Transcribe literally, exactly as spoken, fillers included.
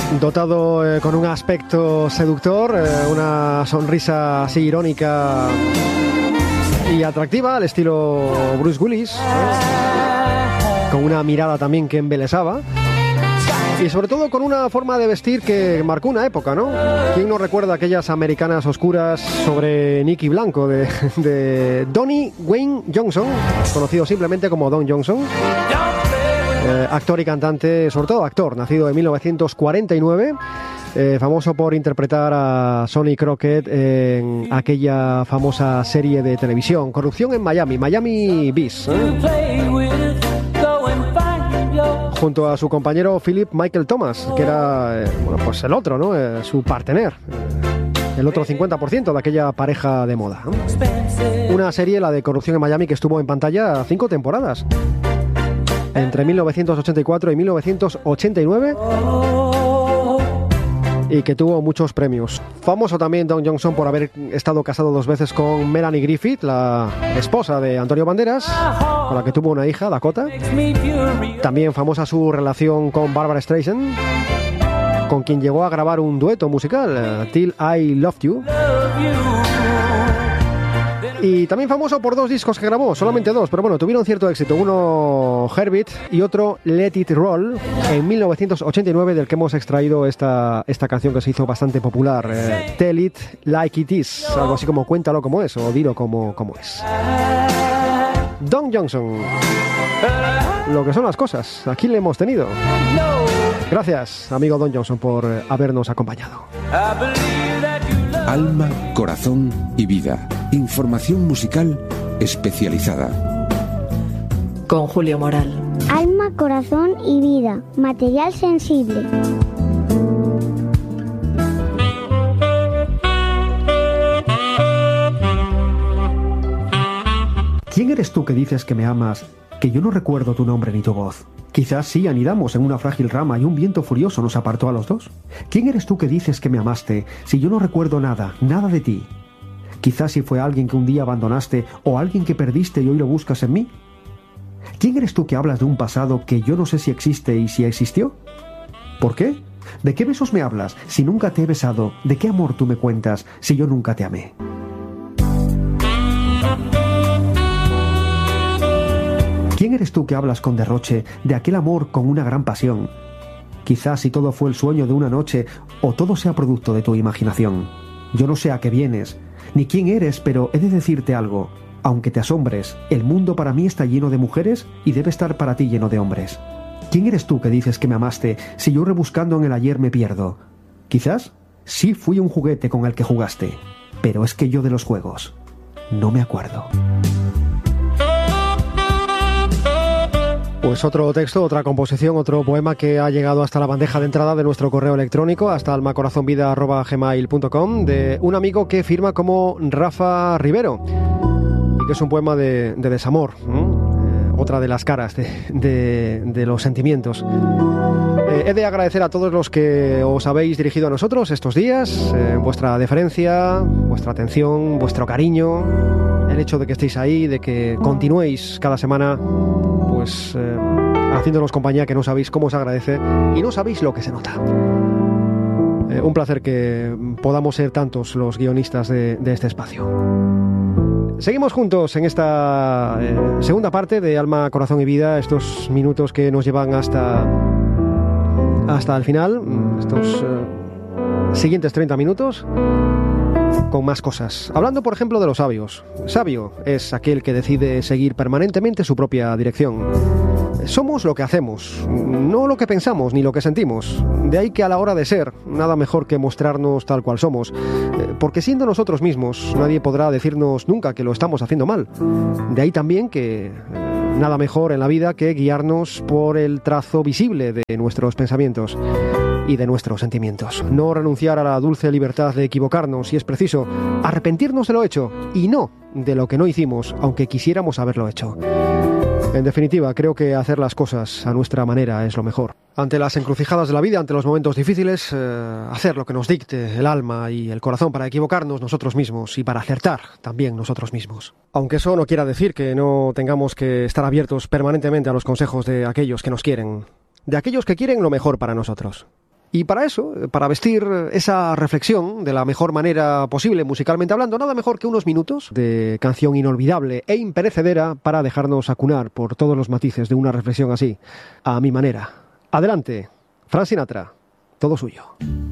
Dotado eh, con un aspecto seductor, eh, una sonrisa así irónica y atractiva al estilo Bruce Willis, ¿eh? Con una mirada también que embelesaba y sobre todo con una forma de vestir que marcó una época, ¿no? ¿Quién no recuerda aquellas americanas oscuras sobre Nicky Blanco de, de Donnie Wayne Johnson, conocido simplemente como Don Johnson? Eh, actor y cantante, sobre todo actor, nacido en mil novecientos cuarenta y nueve, eh, famoso por interpretar a Sonny Crockett en aquella famosa serie de televisión, Corrupción en Miami, Miami Vice, ¿eh? Junto a su compañero Philip Michael Thomas, que era, eh, bueno, pues el otro, ¿no? Eh, su partener, eh, el otro cincuenta por ciento de aquella pareja de moda, ¿no? Una serie, la de Corrupción en Miami, que estuvo en pantalla cinco temporadas, entre mil novecientos ochenta y cuatro y mil novecientos ochenta y nueve, y que tuvo muchos premios. Famoso también Don Johnson por haber estado casado dos veces con Melanie Griffith, la esposa de Antonio Banderas, con la que tuvo una hija, Dakota. También famosa su relación con Barbra Streisand, con quien llegó a grabar un dueto musical, Till I Loved You. Y también famoso por dos discos que grabó, solamente dos, pero bueno, tuvieron cierto éxito. Uno Herbit y otro Let It Roll, en mil novecientos ochenta y nueve, del que hemos extraído esta, esta canción que se hizo bastante popular, eh, Tell It Like It Is, algo así como cuéntalo como es, o dilo como, como es. Don Johnson, lo que son las cosas, aquí le hemos tenido. Gracias, amigo Don Johnson, por eh, habernos acompañado. Alma, corazón y vida. Información musical especializada. Con Julio Moral. Alma, corazón y vida. Material sensible. ¿Quién eres tú que dices que me amas, que yo no recuerdo tu nombre ni tu voz? Quizás sí anidamos en una frágil rama y un viento furioso nos apartó a los dos. ¿Quién eres tú que dices que me amaste, si yo no recuerdo nada, nada de ti? Quizás si fue alguien que un día abandonaste o alguien que perdiste y hoy lo buscas en mí. ¿Quién eres tú que hablas de un pasado que yo no sé si existe y si existió? ¿Por qué? ¿De qué besos me hablas si nunca te he besado? ¿De qué amor tú me cuentas si yo nunca te amé? ¿Quién eres tú que hablas con derroche de aquel amor con una gran pasión? Quizás si todo fue el sueño de una noche o todo sea producto de tu imaginación. Yo no sé a qué vienes, ni quién eres, pero he de decirte algo. Aunque te asombres, el mundo para mí está lleno de mujeres y debe estar para ti lleno de hombres. ¿Quién eres tú que dices que me amaste si yo rebuscando en el ayer me pierdo? Quizás sí fui un juguete con el que jugaste, pero es que yo de los juegos no me acuerdo. Pues otro texto, otra composición, otro poema que ha llegado hasta la bandeja de entrada de nuestro correo electrónico, hasta almacorazonvida arroba gmail punto com, de un amigo que firma como Rafa Rivero, y que es un poema de, de desamor, ¿no? Eh, otra de las caras de, de, de los sentimientos. Eh, he de agradecer a todos los que os habéis dirigido a nosotros estos días, eh, vuestra deferencia, vuestra atención, vuestro cariño, el hecho de que estéis ahí, de que continuéis cada semana pues eh, haciéndonos compañía, que no sabéis cómo os agradece y no sabéis lo que se nota. Eh, un placer que podamos ser tantos los guionistas de, de este espacio. Seguimos juntos en esta eh, segunda parte de Alma, Corazón y Vida, estos minutos que nos llevan hasta, hasta el final, estos eh, siguientes treinta minutos, con más cosas. Hablando, por ejemplo, de los sabios. Sabio es aquel que decide seguir permanentemente su propia dirección. Somos lo que hacemos, no lo que pensamos ni lo que sentimos. De ahí que a la hora de ser, nada mejor que mostrarnos tal cual somos. Porque siendo nosotros mismos, nadie podrá decirnos nunca que lo estamos haciendo mal. De ahí también que nada mejor en la vida que guiarnos por el trazo visible de nuestros pensamientos y de nuestros sentimientos. No renunciar a la dulce libertad de equivocarnos si es preciso, arrepentirnos de lo hecho y no de lo que no hicimos, aunque quisiéramos haberlo hecho. En definitiva, creo que hacer las cosas a nuestra manera es lo mejor. Ante las encrucijadas de la vida, ante los momentos difíciles, eh, hacer lo que nos dicte el alma y el corazón para equivocarnos nosotros mismos y para acertar también nosotros mismos. Aunque eso no quiera decir que no tengamos que estar abiertos permanentemente a los consejos de aquellos que nos quieren, de aquellos que quieren lo mejor para nosotros. Y para eso, para vestir esa reflexión de la mejor manera posible, musicalmente hablando, nada mejor que unos minutos de canción inolvidable e imperecedera para dejarnos acunar por todos los matices de una reflexión así, a mi manera. Adelante, Frank Sinatra, todo suyo.